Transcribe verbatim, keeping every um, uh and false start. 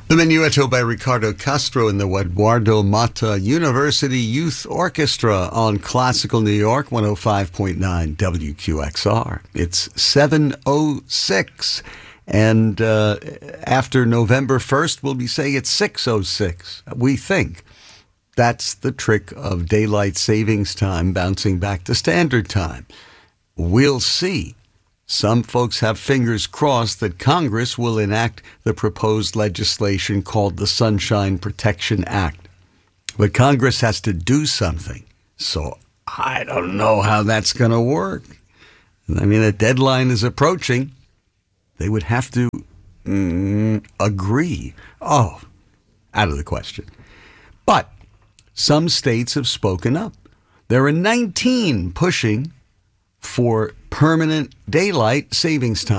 The Menuetto by Ricardo Castro and the Eduardo Mata University Youth Orchestra on Classical New York, one oh five point nine W Q X R. It's seven oh six, and uh, after November first, we'll be saying it's six oh six, we think. That's the trick of daylight savings time bouncing back to standard time. We'll see. Some folks have fingers crossed that Congress will enact the proposed legislation called the Sunshine Protection Act. But Congress has to do something, so I don't know how that's going to work. I mean, a deadline is approaching. They would have to mm, agree. Oh, out of the question. But some states have spoken up. There are nineteen pushing for permanent daylight savings time.